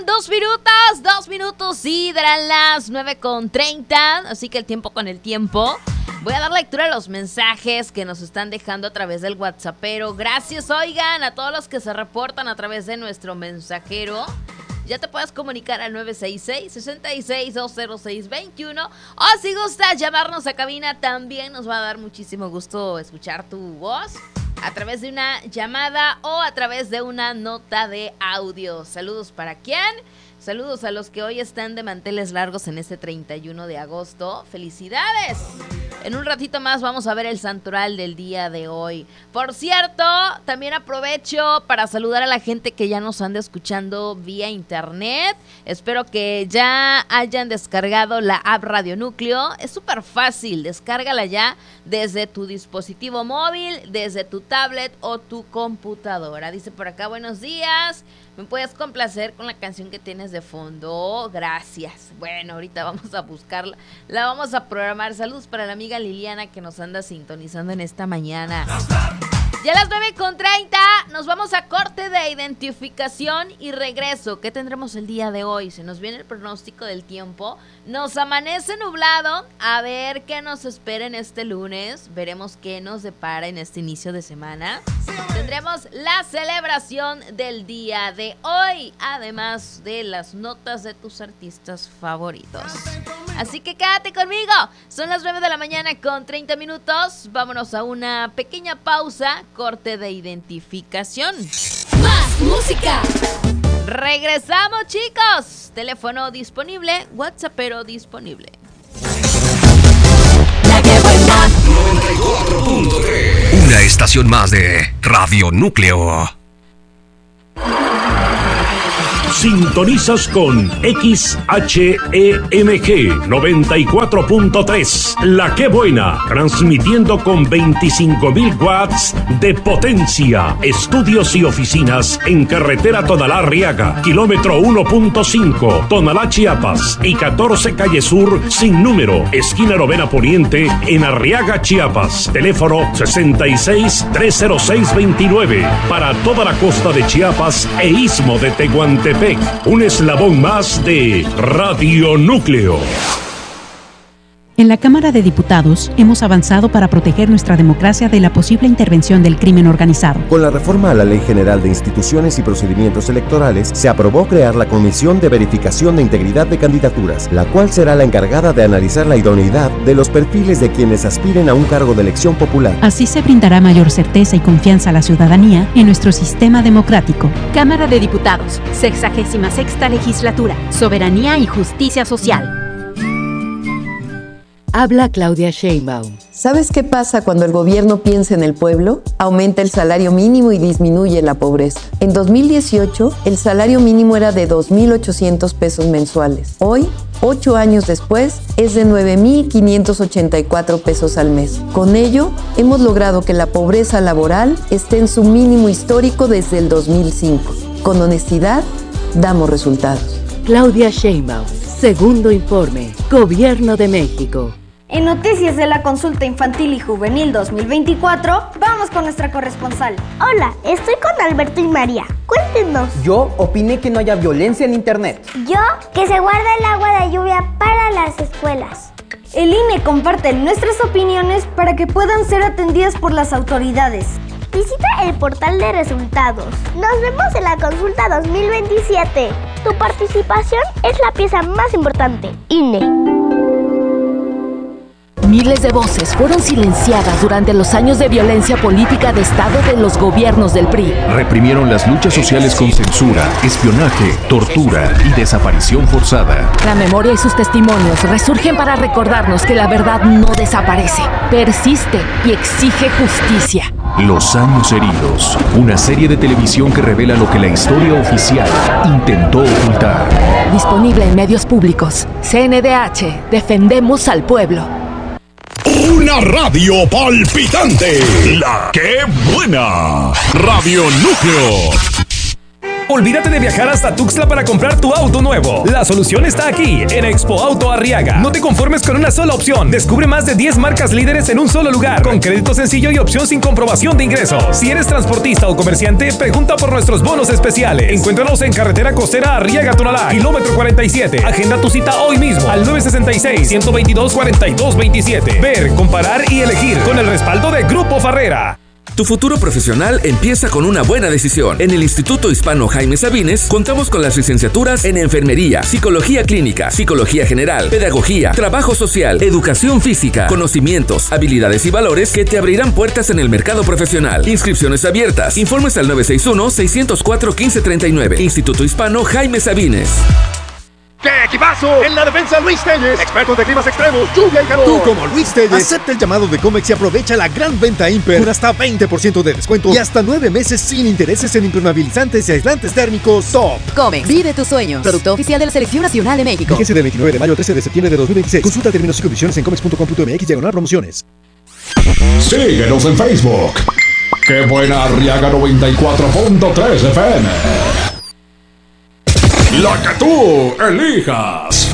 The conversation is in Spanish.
2 minutos y darán las 9:30, así que el tiempo con el tiempo. Voy a dar lectura a los mensajes que nos están dejando a través del WhatsAppero. Gracias, oigan, a todos los que se reportan a través de nuestro mensajero. Ya te puedes comunicar al 966-66-20621. O si gustas llamarnos a cabina, también nos va a dar muchísimo gusto escuchar tu voz a través de una llamada o a través de una nota de audio. Saludos para quién. Saludos a los que hoy están de manteles largos en este 31 de agosto. ¡Felicidades! En un ratito más vamos a ver el santoral del día de hoy. Por cierto, también aprovecho para saludar a la gente que ya nos anda escuchando vía internet. Espero que ya hayan descargado la app Radio Núcleo. Es súper fácil, descárgala ya desde tu dispositivo móvil, desde tu tablet o tu computadora. Dice por acá, buenos días. ¿Me puedes complacer con la canción que tienes de fondo? Gracias. Bueno, ahorita vamos a buscarla. La vamos a programar. Saludos para la amiga Liliana que nos anda sintonizando en esta mañana. Ya a las 9:30 nos vamos a corte de identificación y regreso. ¿Qué tendremos el día de hoy? Se nos viene el pronóstico del tiempo. Nos amanece nublado. A ver qué nos espera en este lunes. Veremos qué nos depara en este inicio de semana. Tendremos la celebración del día de hoy, además de las notas de tus artistas favoritos. Así que quédate conmigo. Son las 9 de la mañana con 30 minutos. Vámonos a una pequeña pausa. Corte de identificación. ¡Más música! Regresamos, chicos. Teléfono disponible, WhatsAppero disponible. La que buena. 94.3. Una estación más de Radio Núcleo. Sintonizas con XHEMG 94.3, La Que Buena, transmitiendo con 25,000 watts de potencia. Estudios y oficinas en carretera Tonalá-Arriaga, kilómetro 1.5, Tonalá, Chiapas, y 14 Calle Sur, sin número, esquina Novena Poniente, en Arriaga, Chiapas. Teléfono 66-306-29, para toda la costa de Chiapas e Istmo de Tehuantepec. Un eslabón más de Radio Núcleo. En la Cámara de Diputados hemos avanzado para proteger nuestra democracia de la posible intervención del crimen organizado. Con la reforma a la Ley General de Instituciones y Procedimientos Electorales, se aprobó crear la Comisión de Verificación de Integridad de Candidaturas, la cual será la encargada de analizar la idoneidad de los perfiles de quienes aspiren a un cargo de elección popular. Así se brindará mayor certeza y confianza a la ciudadanía en nuestro sistema democrático. Cámara de Diputados, 66ª Legislatura, Soberanía y Justicia Social. Habla Claudia Sheinbaum. ¿Sabes qué pasa cuando el gobierno piensa en el pueblo? Aumenta el salario mínimo y disminuye la pobreza. En 2018, el salario mínimo era de 2,800 pesos mensuales. Hoy, 8 años después, es de 9,584 pesos al mes. Con ello, hemos logrado que la pobreza laboral esté en su mínimo histórico desde el 2005. Con honestidad, damos resultados. Claudia Sheinbaum, segundo informe, Gobierno de México. En noticias de la consulta infantil y juvenil 2024, vamos con nuestra corresponsal. Hola, estoy con Alberto y María. Cuéntenos. Yo opiné que no haya violencia en internet. Yo, que se guarda el agua de lluvia para las escuelas. El INE comparte nuestras opiniones para que puedan ser atendidas por las autoridades. Visita el portal de resultados. Nos vemos en la consulta 2027. Tu participación es la pieza más importante. INE. Miles de voces fueron silenciadas durante los años de violencia política de Estado de los gobiernos del PRI. Reprimieron las luchas sociales con censura, espionaje, tortura y desaparición forzada. La memoria y sus testimonios resurgen para recordarnos que la verdad no desaparece, persiste y exige justicia. Los años heridos, una serie de televisión que revela lo que la historia oficial intentó ocultar. Disponible en medios públicos. CNDH, defendemos al pueblo. Una radio palpitante. La Que Buena. Radio Núcleo. Olvídate de viajar hasta Tuxtla para comprar tu auto nuevo. La solución está aquí, en Expo Auto Arriaga. No te conformes con una sola opción. Descubre más de 10 marcas líderes en un solo lugar, con crédito sencillo y opción sin comprobación de ingresos. Si eres transportista o comerciante, pregunta por nuestros bonos especiales. Encuéntranos en Carretera Costera Arriaga-Tonalá, kilómetro 47. Agenda tu cita hoy mismo al 966-122-4227. Ver, comparar y elegir con el respaldo de Grupo Farrera. Tu futuro profesional empieza con una buena decisión. En el Instituto Hispano Jaime Sabines contamos con las licenciaturas en Enfermería, Psicología Clínica, Psicología General, Pedagogía, Trabajo Social, Educación Física, Conocimientos, Habilidades y Valores que te abrirán puertas en el mercado profesional. Inscripciones abiertas. Informes al 961-604-1539. Instituto Hispano Jaime Sabines. ¡Qué equipazo! En la defensa, Luis Telles, expertos de climas extremos, lluvia y calor. Tú, como Luis Telles, acepta el llamado de Comex y aprovecha la gran venta Imper con hasta 20% de descuento y hasta 9 meses sin intereses en impermeabilizantes y aislantes térmicos Top. Comex, vive tus sueños. Producto oficial de la Selección Nacional de México. Fíjense del 29 de mayo al 13 de septiembre de 2026. Consulta términos y condiciones en comex.com.mx/promociones. Síguenos en Facebook. ¡Qué buena Arriaga 94.3 FM! La que tú elijas.